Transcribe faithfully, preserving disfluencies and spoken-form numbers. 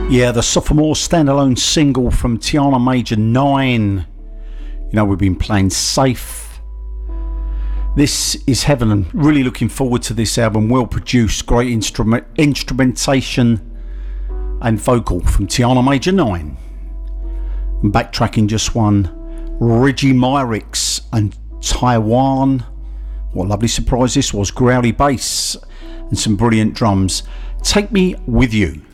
Yeah, the sophomore standalone single from Tiana Major nine. You know, we've been playing Safe. This is Heaven. I'm really looking forward to this album. Well produced, great instrument, instrumentation and vocal from Tiana Major nine. And backtracking just one, Reggie Myrix and Taiwan. What a lovely surprise this was. Growly bass and some brilliant drums. Take Me With You.